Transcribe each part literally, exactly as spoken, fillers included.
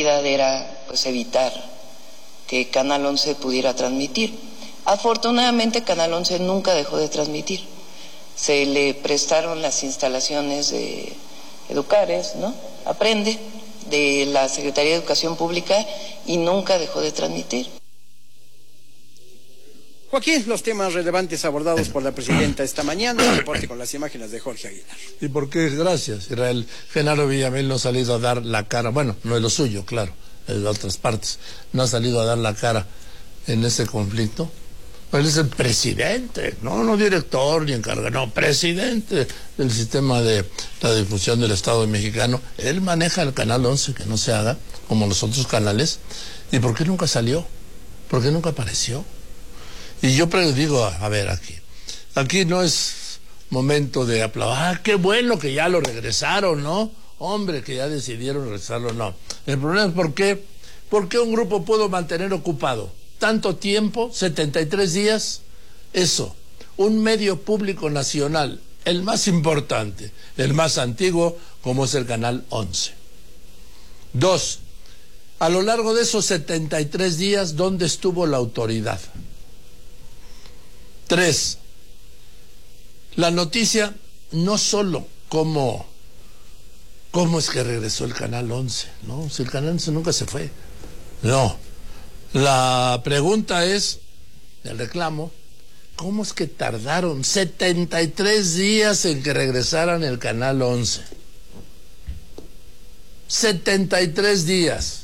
prioridad era pues evitar que Canal once pudiera transmitir. Afortunadamente Canal once nunca dejó de transmitir. Se le prestaron las instalaciones de Educares, ¿no? Aprende, de la Secretaría de Educación Pública, y nunca dejó de transmitir. Joaquín, los temas relevantes abordados por la presidenta esta mañana, el reporte con las imágenes de Jorge Aguilar. ¿Y por qué? Gracias, Israel. Genaro Villamil no ha salido a dar la cara, bueno, no es lo suyo, claro, es de otras partes, no ha salido a dar la cara en ese conflicto. Él es el presidente, no, no director ni encargado, no, presidente del sistema de la difusión del Estado mexicano. Él maneja el Canal once, que no se haga como los otros canales. ¿Y por qué nunca salió? ¿Por qué nunca apareció? Y yo digo, a ver, aquí, aquí no es momento de aplaudir, ah, qué bueno que ya lo regresaron, ¿no? Hombre, que ya decidieron regresarlo, no. El problema es por qué, por qué un grupo pudo mantener ocupado tanto tiempo, setenta y tres días, eso, un medio público nacional, el más importante, el más antiguo, como es el Canal once. Dos, a lo largo de esos setenta y tres días, ¿dónde estuvo la autoridad? Tres, la noticia, no solo cómo, cómo es que regresó el Canal once, ¿no? Si el Canal once nunca se fue, no. La pregunta es, el reclamo, ¿cómo es que tardaron setenta y tres días en que regresaran el Canal once? setenta y tres días.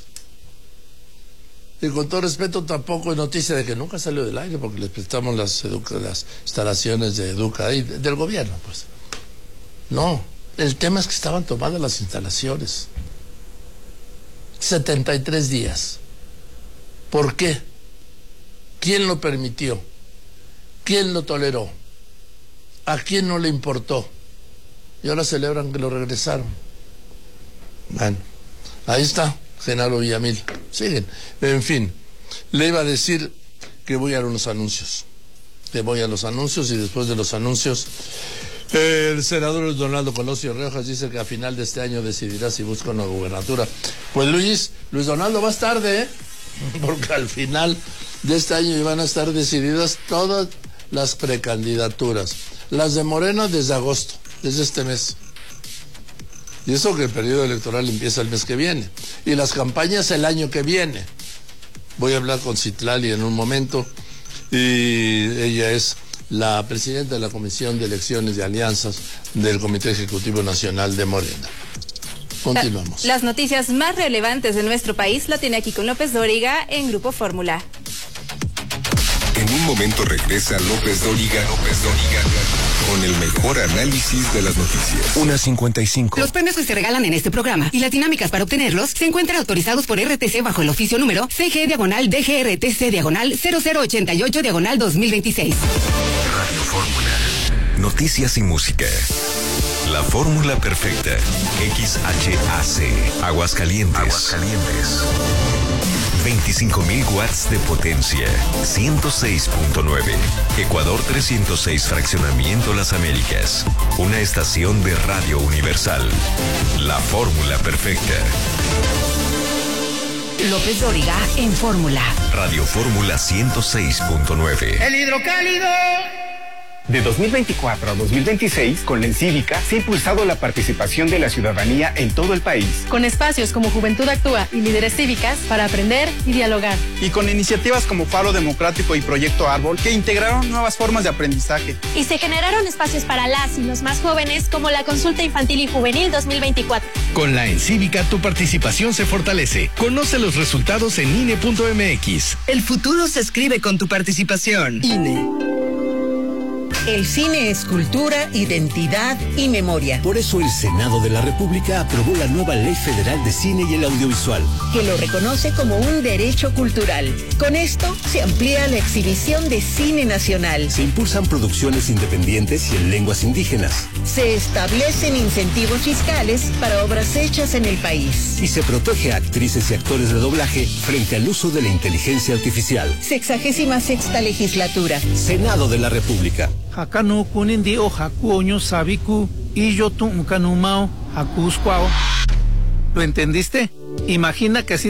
Y con todo respeto, tampoco es noticia de que nunca salió del aire, porque les prestamos las, educa, las instalaciones de Educa y del gobierno, pues. No, el tema es que estaban tomadas las instalaciones. setenta y tres días. ¿Por qué? ¿Quién lo permitió? ¿Quién lo toleró? ¿A quién no le importó? Y ahora celebran que lo regresaron. Bueno, ahí está, Genaro Villamil. Siguen. En fin, le iba a decir que voy a los anuncios. Que voy a los anuncios y después de los anuncios, el senador Luis Donaldo Colosio Riojas dice que a final de este año decidirá si busca una gubernatura. Pues Luis, Luis Donaldo, vas tarde, ¿eh? Porque al final de este año iban a estar decididas todas las precandidaturas. Las de Morena desde agosto, desde este mes. Y eso que el periodo electoral empieza el mes que viene. Y las campañas el año que viene. Voy a hablar con Citlali en un momento. Y ella es la presidenta de la Comisión de Elecciones y Alianzas del Comité Ejecutivo Nacional de Morena. Continuamos. Las noticias más relevantes de nuestro país la tiene aquí con López Dóriga en Grupo Fórmula. En un momento regresa López Dóriga, López Dóriga, con el mejor análisis de las noticias. una cincuenta y cinco. Los premios que se regalan en este programa y las dinámicas para obtenerlos se encuentran autorizados por R T C bajo el oficio número C G diagonal D G R T C diagonal cero cero ochenta y ocho diagonal dos mil veintiséis. Radio Fórmula. Noticias y música. La fórmula perfecta. X H A C. Aguascalientes. Aguascalientes. veinticinco mil watts de potencia. ciento seis punto nueve. Ecuador trescientos seis Fraccionamiento Las Américas. Una estación de Radio Universal. La fórmula perfecta. López Dóriga en Fórmula. Radio Fórmula ciento seis punto nueve. El hidrocálido. De dos mil veinticuatro a dos mil veintiséis, con la Encívica se ha impulsado la participación de la ciudadanía en todo el país. Con espacios como Juventud Actúa y Líderes Cívicas para aprender y dialogar. Y con iniciativas como Faro Democrático y Proyecto Árbol que integraron nuevas formas de aprendizaje. Y se generaron espacios para las y los más jóvenes como la Consulta Infantil y Juvenil dos mil veinticuatro. Con la Encívica tu participación se fortalece. Conoce los resultados en I N E punto M X. El futuro se escribe con tu participación. I N E. El cine es cultura, identidad y memoria. Por eso el Senado de la República aprobó la nueva Ley Federal de Cine y el Audiovisual, que lo reconoce como un derecho cultural. Con esto se amplía la exhibición de cine nacional. Se impulsan producciones independientes y en lenguas indígenas. Se establecen incentivos fiscales para obras hechas en el país. Y se protege a actrices y actores de doblaje frente al uso de la inteligencia artificial. Sexagésima sexta legislatura. Senado de la República. Hakanu kunindi o hakuoño sabiku y yo tu uncanumao hakuscuao. ¿Lo entendiste? Imagina que así